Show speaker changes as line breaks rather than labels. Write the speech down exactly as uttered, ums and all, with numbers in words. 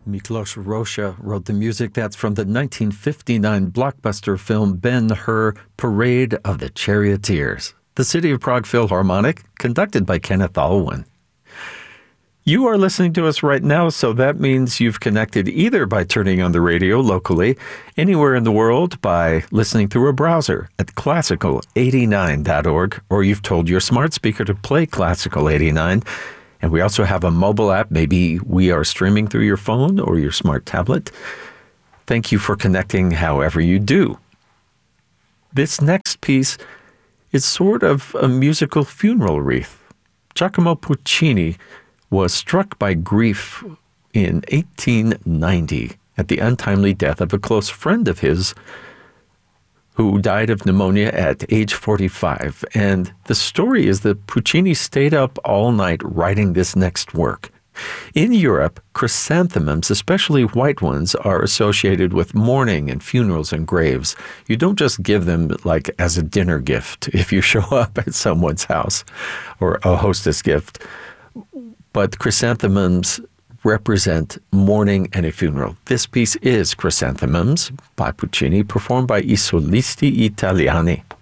Miklos Rocha wrote the music. That's from the nineteen fifty-nine blockbuster film Ben-Hur, Parade of the Charioteers. The City of Prague Philharmonic, conducted by Kenneth Alwyn. You are listening to us right now, so that means you've connected either by turning on the radio locally, anywhere in the world by listening through a browser at classical eighty-nine dot org, or you've told your smart speaker to play Classical eighty-nine. And we also have a mobile app. Maybe we are streaming through your phone or your smart tablet. Thank you for connecting however you do. This next piece is sort of a musical funeral wreath. Giacomo Puccini was struck by grief in eighteen ninety at the untimely death of a close friend of his who died of pneumonia at age forty-five. And the story is that Puccini stayed up all night writing this next work. In Europe, chrysanthemums, especially white ones, are associated with mourning and funerals and graves. You don't just give them like as a dinner gift if you show up at someone's house or a hostess gift. But chrysanthemums represent mourning and a funeral. This piece is Chrysanthemums by Puccini, performed by I Solisti Italiani.